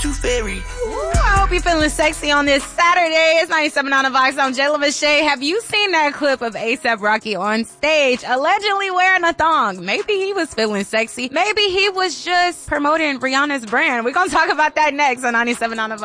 tooth fairy. Ooh, I hope you're feeling sexy on this Saturday. It's 97 on the Vox. I'm Jayla Mache. Have you seen that clip of A$AP Rocky on stage allegedly wearing a thong? Maybe he was feeling sexy. Maybe he was just promoting Rihanna's brand. We're going to talk about that next on 97 on the Vox.